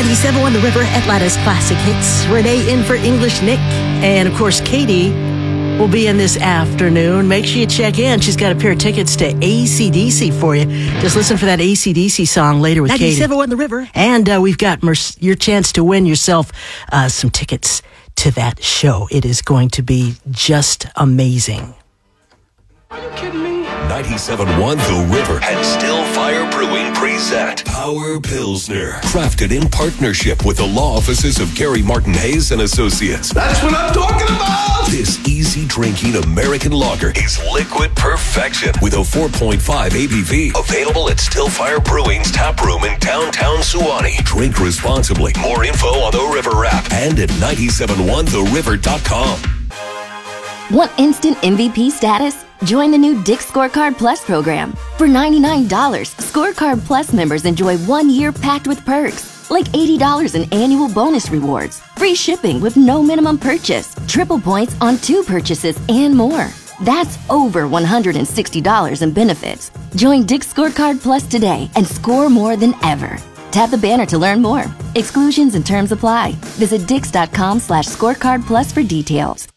97.1 The River, Atlanta's classic hits. Renee in for English Nick. And, of course, Katie will be in this afternoon. Make sure you check in. She's got a pair of tickets to AC/DC for you. Just listen for that AC/DC song later with Katie. 97.1 The River. And we've got your chance to win yourself some tickets to that show. It is going to be just amazing. Are you kidding me? 97.1 The River and Still Fire Brewing present Power Pilsner. Crafted in partnership with the law offices of Gary Martin Hayes and Associates. That's what I'm talking about! This easy drinking American lager is liquid perfection with a 4.5 ABV. Available at Still Fire Brewing's tap room in downtown Suwannee. Drink responsibly. More info on the River app and at 971theriver.com. Want instant MVP status? Join the new Dick's Scorecard Plus program. For $99, Scorecard Plus members enjoy 1 year packed with perks, like $80 in annual bonus rewards, free shipping with no minimum purchase, triple points on 2 purchases, and more. That's over $160 in benefits. Join Dick's Scorecard Plus today and score more than ever. Tap the banner to learn more. Exclusions and terms apply. Visit dix.com/scorecard plus for details.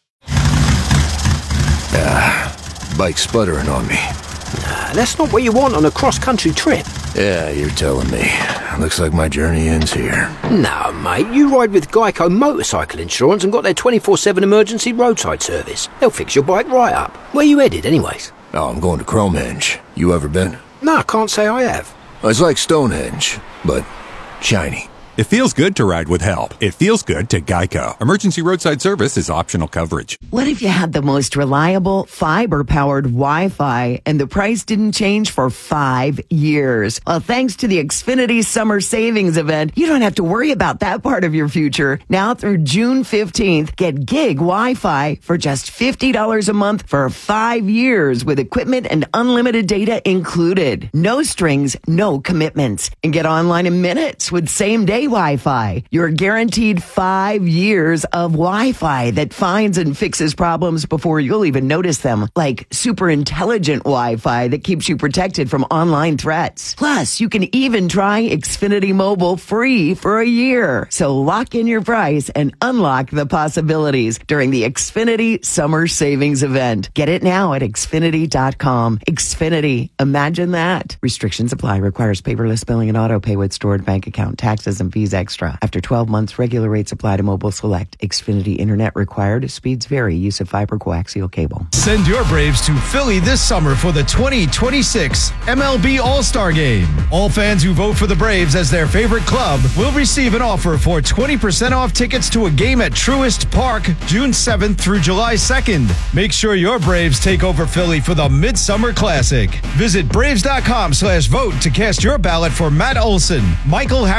Bike's sputtering on me. That's not what you want on a cross-country trip. Yeah, you're telling me. Looks like my journey ends here. No, mate, you ride with Geico Motorcycle Insurance and got their 24/7 emergency roadside service. They'll fix your bike right up. Where you headed, anyways? Oh, I'm going to Cromenge. You ever been? No, I can't say I have. It's like Stonehenge, but shiny. It feels good to ride with help. It feels good to Geico. Emergency roadside service is optional coverage. What if you had the most reliable fiber-powered Wi-Fi and the price didn't change for 5 years? Well, thanks to the Xfinity Summer Savings Event, you don't have to worry about that part of your future. Now through June 15th, get gig Wi-Fi for just $50 a month for 5 years with equipment and unlimited data included. No strings, no commitments. And get online in minutes with same-day Wi-Fi. You're guaranteed 5 years of Wi-Fi that finds and fixes problems before you'll even notice them, like super intelligent Wi-Fi that keeps you protected from online threats. Plus, you can even try Xfinity Mobile free for a year. So lock in your price and unlock the possibilities during the Xfinity Summer Savings Event. Get it now at Xfinity.com. Xfinity. Imagine that. Restrictions apply. Requires paperless billing and auto pay with stored bank account. Taxes and fees extra. After 12 months, regular rates apply to Mobile Select. Xfinity Internet required. Speeds vary. Use of fiber coaxial cable. Send your Braves to Philly this summer for the 2026 MLB All-Star Game. All fans who vote for the Braves as their favorite club will receive an offer for 20% off tickets to a game at Truist Park, June 7th through July 2nd. Make sure your Braves take over Philly for the Midsummer Classic. Visit Braves.com/vote to cast your ballot for Matt Olson, Michael